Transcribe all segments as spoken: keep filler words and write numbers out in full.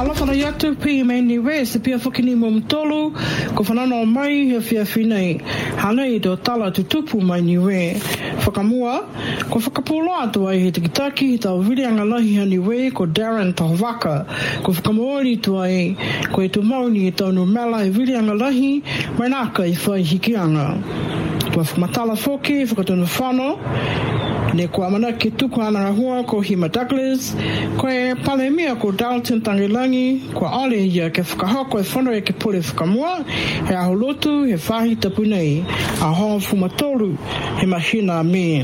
Alawhana yatu pi me ni we se pia whakini mo mtolu ko whanana o mai he whia whinei hana i do tala tutupu mai ni we whakamua ko whakapuloa atua i he tikitaki he tau virianga lahi hani we ko Darren Tahowaka ko whakamoori tua e ko e tu mauni e tau no mela he virianga lahi mai naka i whai hikianga ko whakamatala whoki whakatonu whano ne kua mana ke tuku ana hua ko Hima Douglas, ko e palemia ko Dalton Tangilangi, ko ale ia ke whakahoko e whanau e ke pule whakamua, he aholotu, he whahi tapunei, a hoa fumatoru, he mahina me.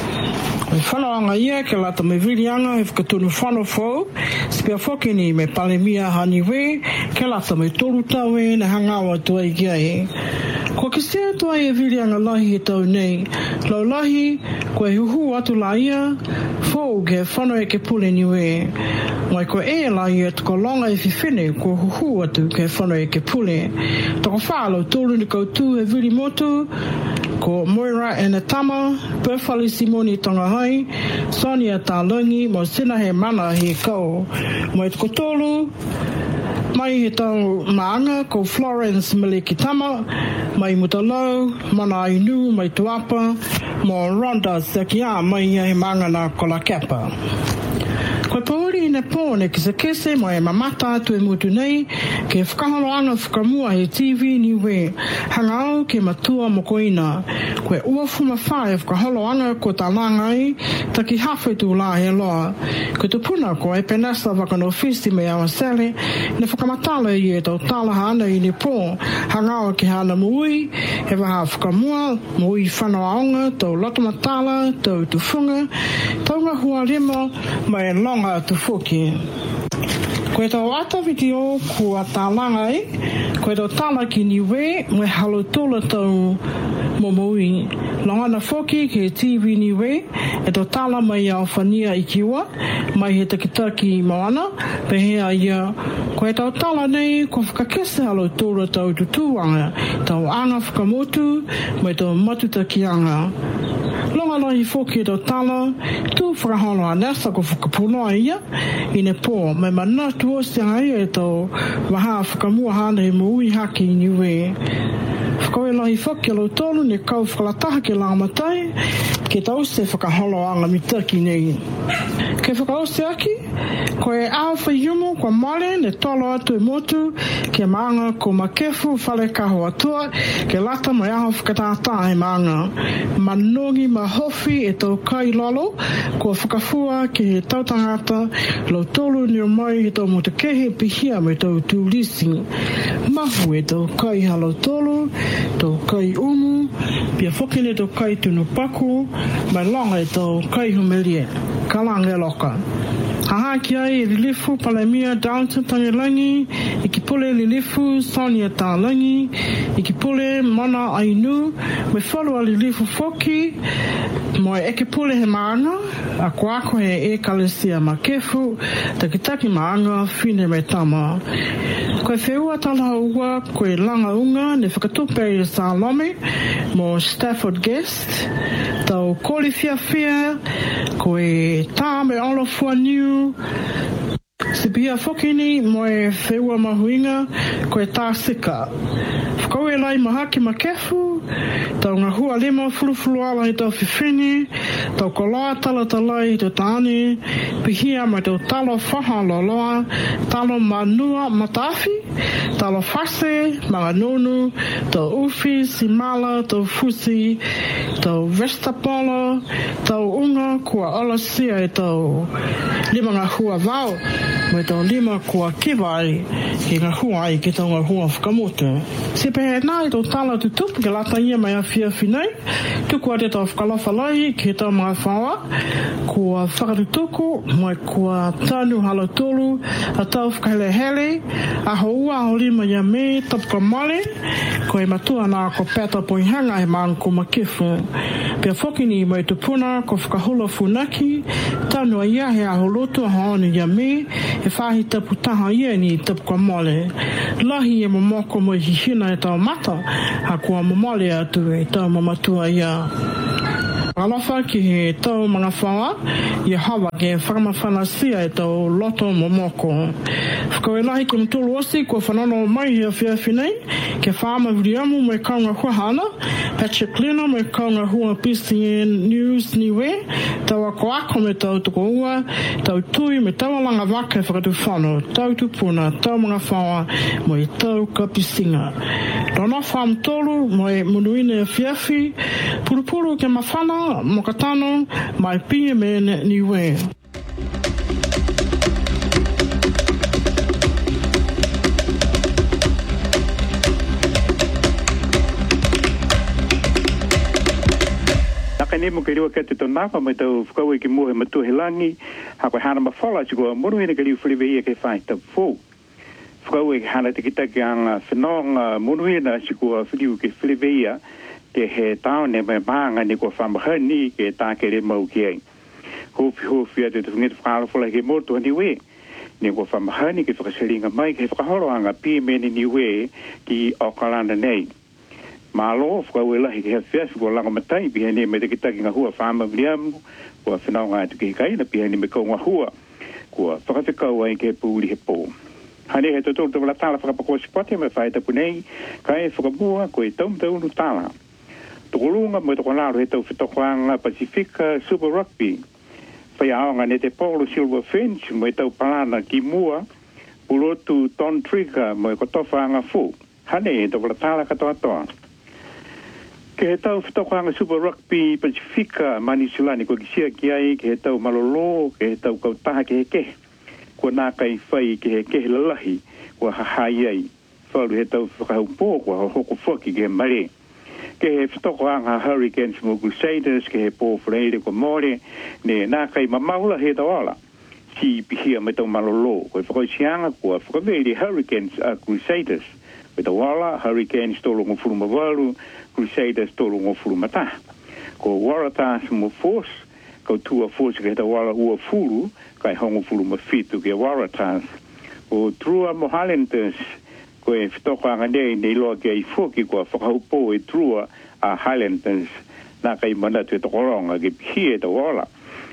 E whanaanga ia ke lata me virianga he whakatunu whanau fau, spia whakini me palemia hani we, ke lata me toru tawe na hangawa tua i kia e. Ko ke sea tua e virianga lahi he tau nei, lau lahi, ko e huhu atu la ia, fau ke whanau e ke pule niwe. Mai ko e la ia tuko longa e whiwhine, ko huhu atu ke whanau e ke pule. Toko whālau tōru ni koutu e viri motu, ko Moira e na tama, Perfali Simoni Tongahai, Sonia Tālungi, mo sina he mana he kau. Mai tuko tōru, mai he tau maanga ko Florence Melekitama, mai Mutalau, mana inu, mai tuapa, mo Rhonda Sekia, mai he maanga na kola kepa. Koe pauri ina pōne ki se kese mo e mamata atu e mutu nei, ke whakaholoanga whakamua he T V ni we, hanga au ke matua mo koina. Koe ua fuma whae whakaholoanga ko ta langai, taki hawhi tu la he loa. Koe tu puna ko e penasa wakano fisti me awa sele, ne whakamatala i e tau tala hana i ni pō, hanga au ke hana mui, he waha whakamua, mui whanaonga, tau lotomatala, tau tufunga, tau ngahua rima, mai long tu foki. Koe tau ata video kua tālangai, koe tau tala ki ni we, me halo tola tau momoi. Longana foki ke T V ni we, e tau tala mai au whania i kiwa, mai he takitaki moana, pe hea ia. Koe tau tala nei, ko whakakese halo tola tau tutuanga, tau anga whakamotu, mai tau matutakianga. Longa lahi foki e tau tala, tu whakaholo a nasa ko whakapunoa ia, i ne pō, mai mana tu o sianga ia e tau waha whakamua hana he mui haki i niwe. Whakawe lahi foki alo tolu ne kau whakalataha ke langamatai, ke tau se whakaholo anga mitaki nei. Ke whakaose aki, ko e au whaiumu kwa male ne tolo atu e motu, ke maanga ko makefu whale kaho atua, ke lata mai aho whakatata he maanga. Manongi mahofi e tau kai lolo, ko whakafua ke he tautangata, lau tolu ni o mai he tau motukehe pihia me tau tūlisi. Mahu e tau kai halo tolu, tau kai umu, pia whakine tau kai tunu paku, mai longa e tau kai humelie. Kalange loka. Haha ki ai e lilifu palemia Dalton Tangilangi, i ki pule lilifu Sonia Tālungi, i ki pule mana ainu, me whalu a lilifu foki, mo e ke pule he maanga, a kuako he e kalesia ma kefu, takitaki maanga, fine me tama. Koe wheua tala ua, koe langa unga, ne whakatupe i Salome, mo Stafford Guest, tau koli fia fia, koe tā me olofua niu, se pia whokini mo e wheua mahuinga, koe tā sika. Whakaue lai mahaki ma kefu, tau ngā hua lima fulufulu ala i tau whiwhini, tau koloa tala talai i tau tāne, pihia mai tau talo whaha loloa, talo manua matafi, talo whase, mga nonu, tau ufi, simala, tau fusi, tau vestapolo, tau unga kua ola sia e tau lima ngā hua vau, mai tau lima kua kiwai, ki ngā hua ai ki tau ngā hua whakamotu. Se pehe nā i tau tala tutupu ke lata ia mai a whia whinei, tuku a te tau whakalofa lai ki tau mga whaua, kua whakatutuku, mai kua tanu halo tolu, a tau whakahelehele, a houa a holima ia me, tapuka male, ko e matua nā ko pēta poihanga he maang ko makifu. Pea whokini mai tupuna ko whakahula funaki, tanu a ia he a holotu a haone ia me, he whahi tapu taha ia ni tapuka male. Lahi e mamoko mo hihina e tau mata, a kua mamale atu e tau mamatua ia. Alofa ki he tau mga whaua, i hawa ke whakamawhanasia e tau loto momoko. Whakawelahi ke mtolo osi kua whanano mai hea whiawhi nei, ke whaama Viriamu mai kaunga Huahana, Patrick Lena mai kaunga Hua P C N News Niwe, tau ako ako me tau tuko ua, tau tui me tau alanga waka e whakatu whano, tau tupuna, tau mga whawa, mo i tau kapisinga. Rona whaam tolu, mo e munuine e whiawhi, purupuru ke mawhana, mo katano, mai P M N Niwe. Naka mo kariwa ka tito napa mai tau whakawe ki mohe matu he langi ha koe hana mawhala si kua moro hina kariwa whilewe ia kei whai tau fō. Whakawe ki hana te kita ki anga whenonga moro hina si kua whilewe kei whilewe ia ke he taone mai maanga ni kua whamahani ke tā kere mau ki ai. Hofi hofi atu te whungeta whakala whala ke moto hani we. Ni kua whamahani ke whakasaringa mai ke whakahoro anga P M N ni we ki Okalanda nei. Malo whakawe lahi ke hea whiawhi kua langa matai pihani me te kitaki ngā hua whaama Viriamu kua whenau ngā tuki he kaina pihani me kau ngā hua kua whakawhikau ai ke pūri he pō. Hane he totoro te wala tala whakapako sipote me whae tapu nei kai whakamua koe taum taunu tala. Tukulunga mo toko naro he tau whitokoanga Pacifica Super Rugby. Whai aonga ne te Polo Silver Finch mo tau palana ki mua ulotu Don Trigger mo kotofa anga fu. Hane he toko wala tala katoa toa. Ke he tau whitokoanga Super Rugby Pacifica Manisilani ko kisia ki ai ke he tau malolo ke he tau kautaha ke he kehe. Kua nā kai whai ke he kehe lalahi kua hahai ai. Whauru he tau whakaupō kua hoko whaki ke he mare. Ke he whitokoanga Hurricanes mo Crusaders ke he pō whareire kua more ne nā kai mamaula he tawala. Si pihia me tau malolo koe whakaisianga kua whakaveri Hurricanes a Crusaders. Me tawala Hurricanes tolo ngofuru mawaru Crusaders tolo ngofuru mata. Ko Waratahs mo force ko tua force ke tawala ua furu kai hongo furu mafitu ke Waratahs. Ko Trua mo Highlanders ko e whitokoanga nei nei loa ke ai fuki kua whakaupo e Trua a Highlanders nā kai manatu e tokoronga ke pihie tawala.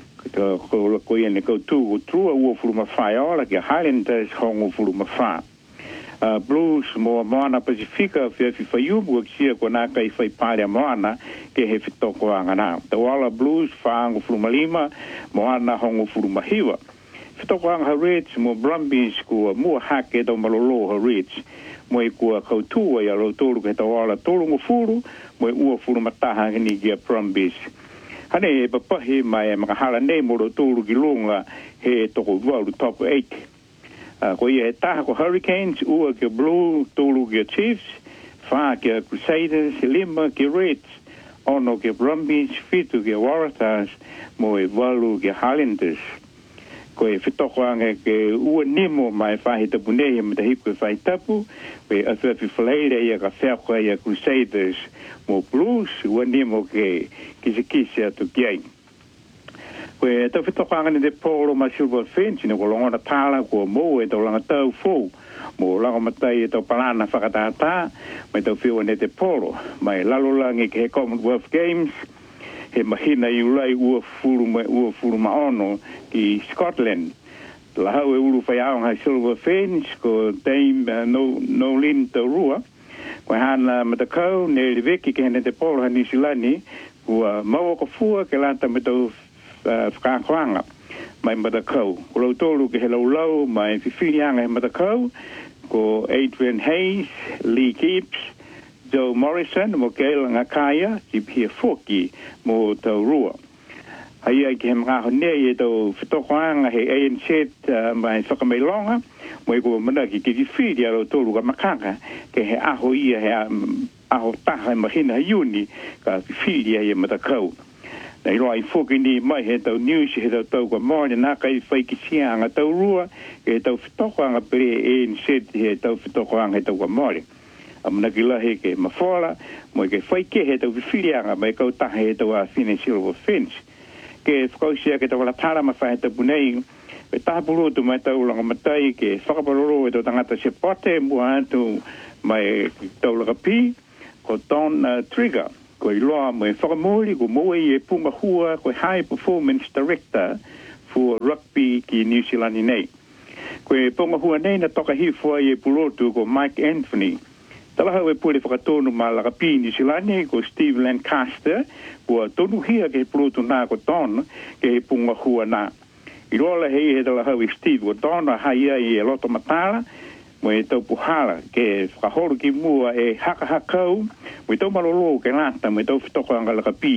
Ko iene ko tu ko Trua ua furu mawhai ola ke Highlanders hongo furu mawhai. Uh, Blues mo Moana Pacifica fia fi whaiumu aksia ko nā kai whai pārea Moana ke he whitoko anga nā. Tawala Blues whaango furumalima, Moana hongo furumahiwa. Whitoko anga Reds mo Brumbies kua mua hake tau malolo ha Reds. Mo e kua kautua i alo tolu ke tawala tolungo furu, mo e ua furumataha ni kia Brumbies. Hane e papahi mai e makahala nei moro tolu ki lunga he toko waru top eight. Uh, ko ia he taha ko Hurricanes, ua ke Blue, tolu ke Chiefs, wha ke Crusaders, lima ke Reds, ono ke Brumbies, fitu ke Waratahs, mo e walu ke Highlanders. Ko e whitoko anga ke ua nimo mai whahi tapu nehi me te hiku e whahi tapu, we a whiwhi whaleire ia ka whiako ia Crusaders, mo Blues, ua nimo ke kisi kisi atu ki ai. Koe tau whitokoanga ni te Polo ma Silver Finch, ni ko longona tāla kua mō e tau langa tau fōu. Mō langa matai e tau palana whakatātā, mai tau whiwa ni te Polo. Mai lalolangi ke he Commonwealth Games, he mahina i ulai ua furu ma, ua furu ma ono ki Scotland. Lahau e uru whai aonga Silver Finch, ko Dame uh, no, Nolin tau rua. Koe hana matakau, ne li veki ke hene te Polo ha Nisilani, kua maua ko fua ke lata me tau whakakoanga mai matakau. Ko lau tolu ke he laulau mai whiwhirianga he matakau, ko Adrian Hayes, Lee Gibbs, Joe Morrison, mo Gail Ngakaya, ki pia whoki mo tau rua. Hai ai ke he mga honei e tau whitokoanga he A N Z uh, mai whakameilonga, mo e kua mana ki ki whiri a lau tolu ka makanga, ke he aho ia he um, aho taha e mahina iuni ka whiwhiri a he matakau. Nei roa i whoki ni mai he tau news he tau tau kwa mōne nā kai whai ki sianga tau rua he tau whitokoanga pere A N Z he tau whitokoanga he tau kwa mōne. Amana ki lahi ke mawhola mo ke whai ke he tau whiwhirianga mai kau taha he tau a Fine Silver Finch. Ke whakausia ke tau wala tāra ma whai tau punei pe tāpuru tu mai tau langa matai ke whakaparoro e tau tangata se pote mua atu mai tau laka pi ko Don uh, Trigger. Ko i loa mo e whakamori, ko moe i e punga hua, ko High Performance Director for Rugby ki New Zealand nei. Ko e ponga hua nei na toka hifua i e pulotu ko Mike Anthony. Tala hau e pule whakatonu ma lakapi New Zealand ko Steve Lancaster kua tonu hia ke pulotu nā ko tonu ke he punga hua nā. I rola hei he tala hau i Steve ko tonu haia i e loto matala mo e tau puhala ke whakahoro ki mua e haka hakau mo e tau malolo ke lata mo e tau whitoko anga lakapi